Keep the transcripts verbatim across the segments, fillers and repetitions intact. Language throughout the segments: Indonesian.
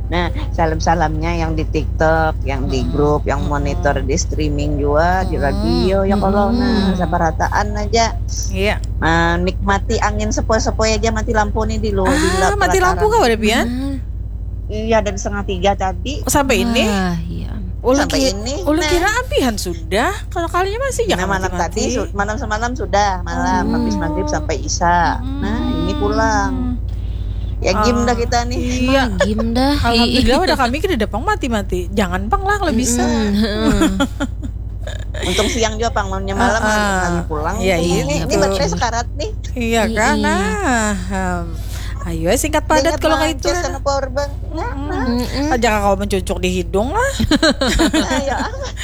Nah, salam-salamnya yang di TikTok, yang di grup, yang monitor di streaming juga, di radio, ya kalau nah sabarataan aja. Iya. Uh, nikmati angin sepoi-sepoi aja, mati lampu nih di luar. Ah, mati lampu kah pada Pian? Iya, dari setengah tiga tadi. Oh, sampai ini? Ah, iya. Ulu sampai kira, ini. Ulu nah. kira apihan sudah. Kalau kalinya masih Nah, jangan malam mati-mati. tadi, su- malam semalam sudah, malam Hmm. habis maghrib sampai isya. Hmm. Nah, ini pulang. Ya Ah, gim dah kita nih. Iya. Magim dah. Alhamdulillah udah kami ke depang mati-mati. Jangan pang lah kalau bisa. Untung siang juga pang malamnya malam Ah, ah. kami pulang. Iya, ini iya, ini betul. baterai sekarat nih. Iya kan? Iya. Nah, um, ayo singkat padat Ingat kalau kayak itu. Manchester sama powerbank. Nah, nah, Mm-mm. Ah, jangan kau mencucuk di hidung lah. nah, ya.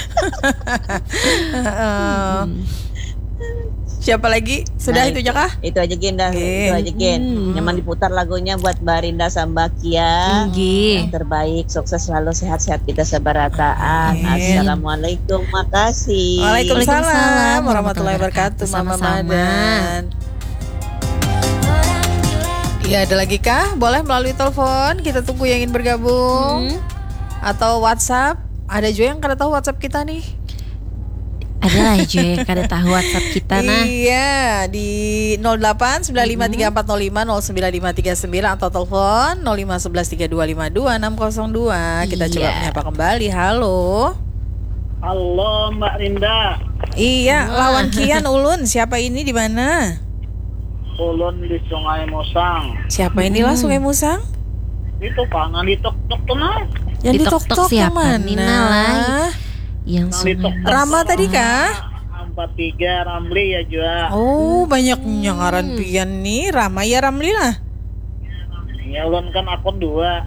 Heeh. Siapa lagi? Sudah Nah, itu aja kah? Itu aja Gen dah, Oke. itu aja Gen. Hmm. Nyaman diputar lagunya buat Mbak Rinda sama Kia. Nggih. Yang terbaik, sukses selalu, sehat-sehat kita sebarataan. Amin. Assalamualaikum, makasih. Waalaikumsalam Waalaikumsalam warahmatullahi wabarakatuh, Mama Sama-sama. Madan. Ya, ada lagi kah? Boleh melalui telepon, kita tunggu yang ingin bergabung. Hmm. Atau WhatsApp. Ada juga yang kada tahu WhatsApp kita nih. Ada lah Joy, kada tahu WhatsApp kita nah. Iya, di nol delapan sembilan lima tiga empat nol lima nol sembilan lima tiga sembilan atau telepon nol lima satu satu tiga dua lima dua enam nol dua. Kita coba Iya. menyapa kembali. Halo. Halo Mbak Rinda, Iya, Wah. lawan Kian Ulun. Siapa ini di mana? ulun di Sungai Musang. Siapa inilah Sungai Musang? Itu pangan di tok-tok tuh nah. Yang Di di tok-tok tok-tok siapa? kemana? Nina lah. Yang Yang di sungai. tok-tok. Rama tadi kah? Empat tiga Ramli ya juga. Oh, banyak nyangaran pian nih. Rama ya Ramli lah. Ya ulun kan akun dua.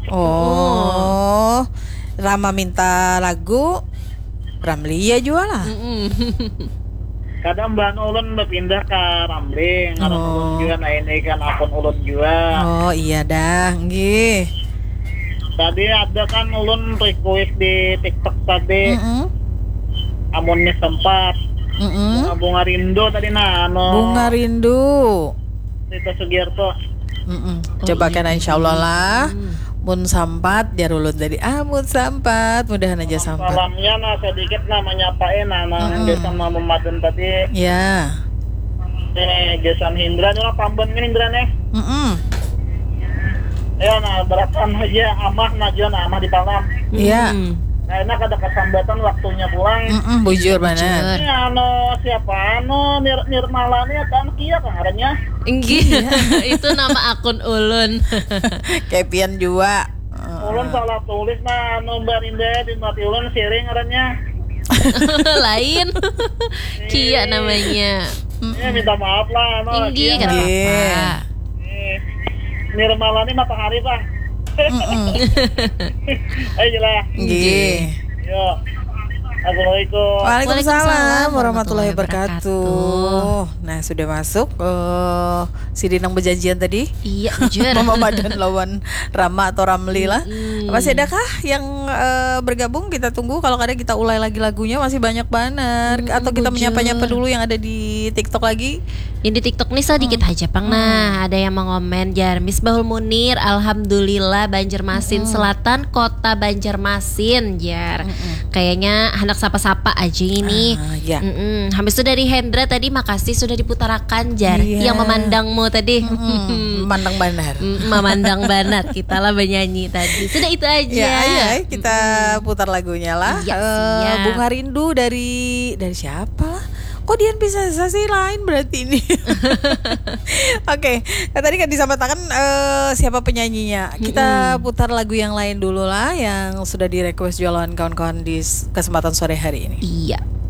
Oh, Rama minta lagu, Ramli ya jual lah. Mm-mm. Kadang Mbak ulun berpindah ke Ramli. Karena Oh. ulun juga, nah ini kan akun ulun juga. Oh iya dah, nggih. Tadi ada kan ulun request di TikTok tadi. Mm-mm. Amunnya sempat. Mm-mm. Bunga, bunga Rindo tadi nah. Ano, Bunga Rindu. Rita Sugiarto. Mm-mm. Coba kan insya Allah lah. Mun sampat dia ulun tadi. Ah, mun sampat, mudahan aja sampat. Salamnya nah sedikit nah menyapain nah, nah Mm-mm. Gesan Mama Maden tadi. Ya. Eh, Gesan Hindra nih lah pamben kan Hindra nih. Mm-mm. Ya nah beratan aja amah nah jual nah amah di Palam. Iya. Mm. Nah enak ada kesambatan waktunya pulang. Mm-mm, bujur mana? Bujur. Ini anu siapa anu Nir Nirmala nih kan kia kan ngarannya. Nggih. Itu nama akun ulun. Kayak pian juga. Ulun salah tulis nah anu Mbak Rinda di mati ulun sharing ngarannya. Lain. Kia namanya. Ya minta maaf lah anu. Tinggi kia, kada nah. apa-apa. Eh, Nirmala nih matahari pak. Ayo jelas. Nggih. Yo. Assalamualaikum. Waalaikumsalam warahmatullahi warahmatullahi wabarakatuh. Nah, sudah masuk eh si Dinang berjanjian tadi. Iya, jujur. Mama Madan lawan Rama atau Ramli lah. Mm. Masih adakah yang eh, bergabung? Kita tunggu. Kalau kadang kita ulai lagi lagunya masih banyak banget. Mm, Atau kita bujur. menyapa-nyapa dulu yang ada di TikTok lagi. Yang di TikTok nih sedikit aja pang. Nah, ada yang mengomen jar Misbahul Munir, alhamdulillah Banjarmasin Selatan, Kota Banjarmasin jar. Kayaknya anak sapa-sapa aja ini. Ah, ya. Mm-mm. Habis itu dari Hendra tadi makasih sudah diputarakan jar. Iya. Yang memandangmu tadi. Mm, Mandang Banar. Mm, memandang banat kita lah bernyanyi tadi. Sudah itu aja. Ya, ayo, ayo kita putar lagunya lah. Iya, Eh, siap. Bunga Rindu dari dari siapa lah? Kok Dian bisa sensasi lain berarti ini? Oke, nah, tadi kan disampaikan eh, siapa penyanyinya. Kita putar lagu yang lain dulu lah yang sudah di request jualan kawan-kawan di s- kesempatan sore hari ini. Iya.